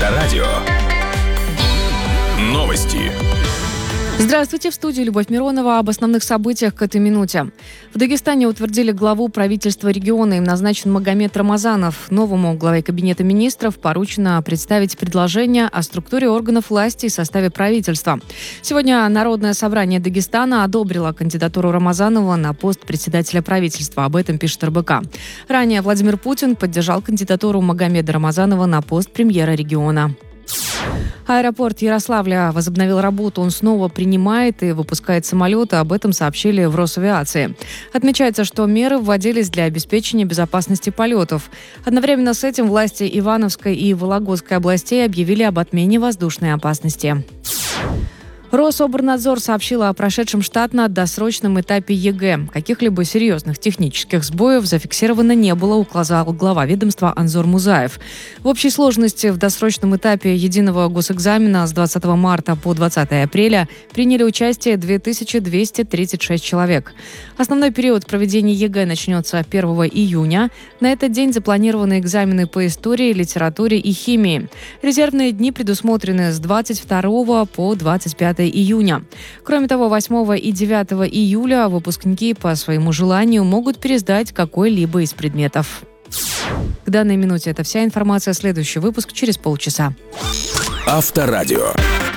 Авторадио. Новости. Здравствуйте, в студии Любовь Миронова. Об основных событиях к этой минуте. В Дагестане утвердили главу правительства региона. Им назначен Магомед Рамазанов. Новому главе кабинета министров поручено представить предложение о структуре органов власти и составе правительства. Сегодня Народное собрание Дагестана одобрило кандидатуру Рамазанова на пост председателя правительства. Об этом пишет РБК. Ранее Владимир Путин поддержал кандидатуру Магомеда Рамазанова на пост премьера региона. Аэропорт Ярославля возобновил работу. Он снова принимает и выпускает самолеты. Об этом сообщили в Росавиации. Отмечается, что меры вводились для обеспечения безопасности полетов. Одновременно с этим власти Ивановской и Вологодской областей объявили об отмене воздушной опасности. Рособорнадзор сообщила о прошедшем штатно-досрочном этапе ЕГЭ. Каких-либо серьезных технических сбоев зафиксировано не было, указал глава ведомства Анзор Музаев. В общей сложности в досрочном этапе единого госэкзамена с 20 марта по 20 апреля приняли участие 2236 человек. Основной период проведения ЕГЭ начнется 1 июня. На этот день запланированы экзамены по истории, литературе и химии. Резервные дни предусмотрены с 22 по 25 июня. Кроме того, 8 и 9 июля выпускники по своему желанию могут пересдать какой-либо из предметов. К данной минуте это вся информация. Следующий выпуск через полчаса. Авторадио.